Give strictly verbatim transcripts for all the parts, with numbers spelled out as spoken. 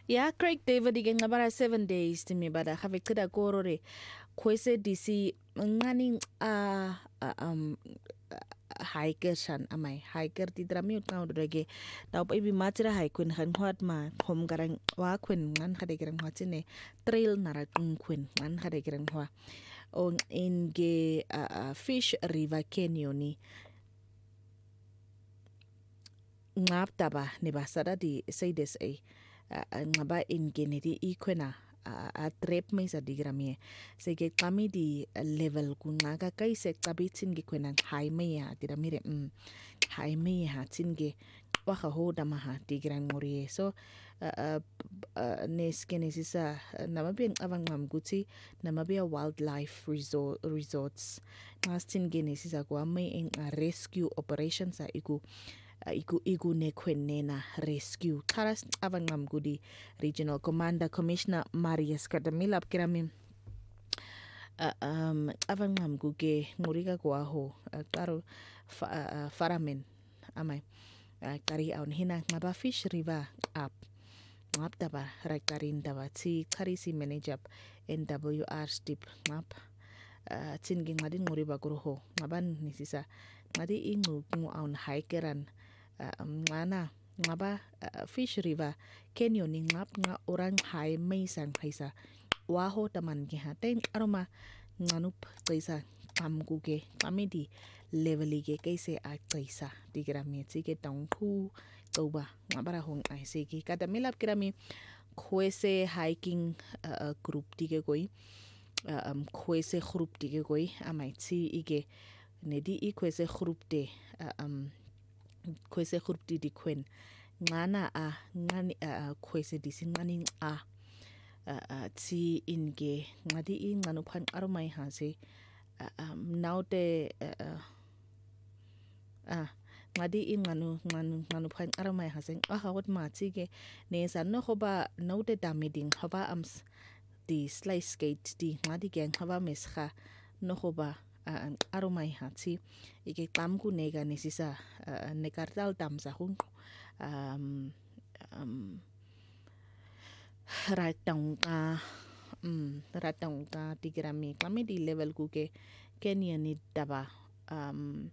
Yeah, Craig David igen ngabara seven days timi bada have kida korore kwese disi ngani a um hiker shan amai hiker ti drami utna udrege na ibi matira haikun han hwat ma hom garang wa kun ngan hade garang hwatine trail nara kun ngan hade garang hwa on inge uh, fish river canyoni ngap taba ne basada di say this a ngaba in genedi ikwena a trap me sa digramie se ke kami di level kunga kai se kabitin ge kwena hai me ya diramire mm hai me ha tinge wa ha ho da ma ha digran morie so uh, uh, nes kenesisa namabien avang mam guti namabia wildlife resort resorts nastin genesisa kwa me in a rescue operations a iku uh, igu igu ne kwenena rescue karas avan mam gudi regional commander commissioner marius kadamila kirami uh, um avan mam guge nguriga kwa ho uh, karo fa, uh, faramen amai uh, kari aun hina ngaba fish river up ngap daba raktarin daba ti karisi manager N W R stip ngap uh, tin gi ngadi nguri baguro ho ngaban nisisa ngadi ingu ngu aun hikeran ngana ngaba uh, fish river canyon ngap nga orang hai mai sang haisa waho taman ge haten aroma nganup taisa kam guge kamedi level ge kaise a taisa digrami tike tong khu toba ngabara hong ai se ki kada milap kirami kwese hiking uh, group dige koi uh, um kwese group dige koi amai ti ige nedi i kwese group de uh, um kwese group di di kwen ngana a ngani a kwese di sin ngani a a ti inge ngadi i nganu phan aromai ha se um now de a ngadi i nganu nganu nganu phan aromai ha se a hawat ma ti ge ne sa no hoba no de dameding hoba ams di slice skate di ngadi gen hoba mesha no hoba uh, aromai hati ike tamku nega nesisa uh, nekartal tam sahun um, um, ratang ka um, ratang ka tigrami kami di level ku ke Kenya ni daba um,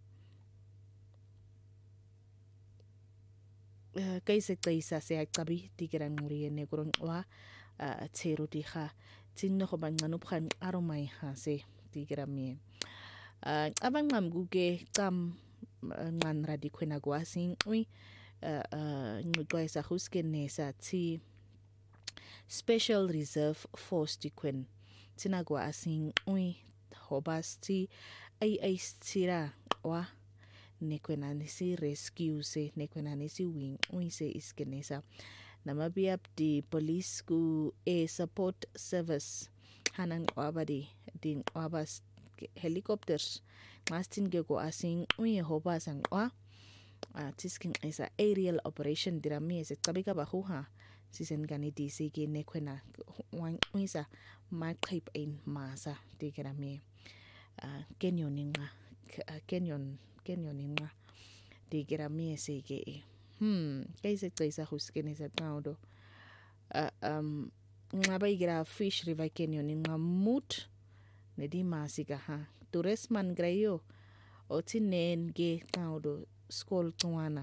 uh, kaisa kaisa se kabi tigran muri ne kurang wa uh, tsero di ha tin no ban nganu phan aromai ha se tigrami uh, abang mam guge kam uh, ngan radi kwena gwasing ui uh, uh, ngugwa sa huske nesa ti special reserve force di kwen tinagwa asing ui hobas ti ai ai stira wa ne kwena nisi rescue se ne kwena nisi wing ui se iskenesa namabiap di police ku a support service hanan wabadi din wabas helicopters mastin ge go asing ui hoba sang wa uh, tisking isa aerial operation dirami se kabika bahuha sisen gani dc ge nekwena wan isa ma type in masa digrami uh, kenyoninga uh, kenyon kenyoninga digrami se ge hmm kaise kaisa huskene sa taudo uh, um ngabai gira fish river canyoninga mut nedi masika ha tures man grayo o tinen ge taudo skol tuana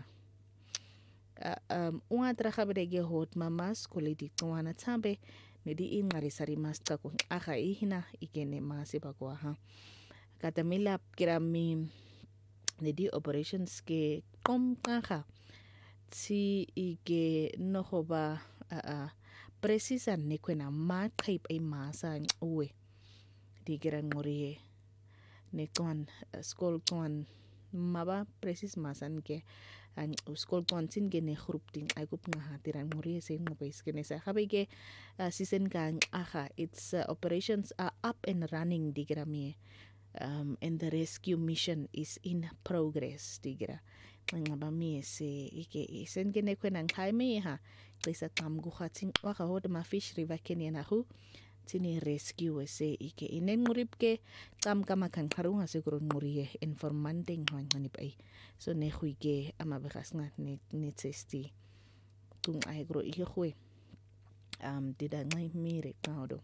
uh, um unga trahabre ge hot mama skole di tuana tambe nedi in ngarisari masta ko aha ihina ikene masi bakwa ha katamila kirami nedi operations ke kom kaha ti ige nohoba uh, uh, precisa nekwena ma type ay masa uwe digiran morie ne tuan uh, skol tuan maba precis masan ke an skol tuan tin ge ne group ding ay gup nga hatiran morie se mo pais ke ne sa habe ge uh, season kan aha its uh, operations are up and running digrami um, and the rescue mission is in progress digra nga ba mi se ike isen ge ne kwenan kai me ha isa tam gu khatin wa ka hod ma fish river kenya na hu tini rescue se ike inen murip ke tam kama kan harunga siguro murie informanting han hani pai so ne huige ama bekas nga ne ne testi tung ai gro ike hui um didanqi miri qawdo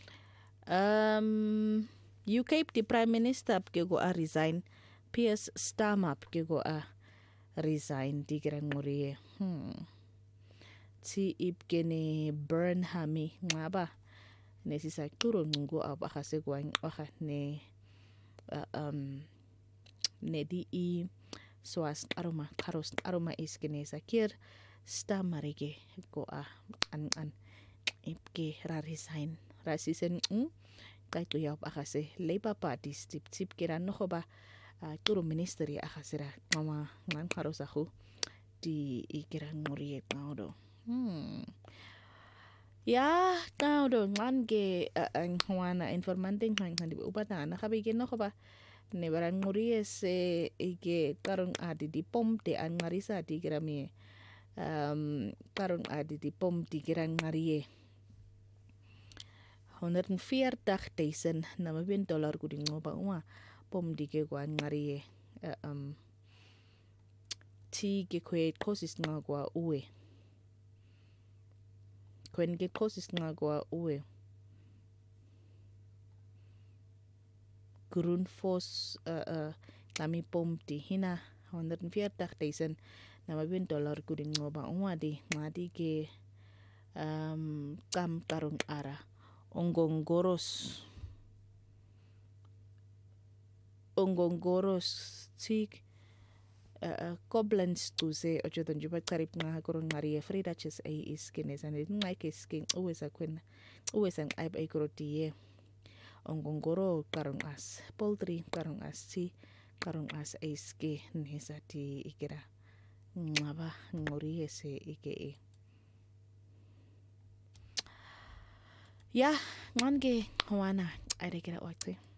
um U K the Prime Minister ke go a resign Piers Starmer ke go a resign digira nguriye hmm ti ibkene Burnham ngaba nesisaquro ngo abahase kwaxa ne uh, um ne di i soas aroma karos aroma iskene sakir Stamarige go a an an ibke ra resign rasisen mm kay tuya akase Labour Party tip tip kira no ba turo ministry akasira mama ngan karos aku di ikira nguriye ngaudo hmm ya ngaudo ngan ge ang wana informante ngan kan di ubata na kabigin no ba ne barang nguriye se ike karong adi di pom de an marisa di kira mi um karong adi di pom di kira ngariye honderdveertigduizend na mabin dollar ku ding ngoba uma pom dike kwa ngari uh, um ti ke kwe kosis nga kwa uwe kwen ke kosis nga kwa uwe Grundfos uh, uh, kami pom di hina honderdveertigduizend na mabin dollar ku ding ngoba uma di ngadi ke um kam karong ara Ongongoros Ongongoros tik uh, Koblenz tu se ocho don juba karip nga koron Maria Frida ches ay iskine sanit ngai kiskin uwesa kwen uwesang ay ay krotie Ongongoro karong as poultry karong as ti karong as iske nesa ti ikira ngaba ngori ese ike ya ngan ge wana ay kira waktu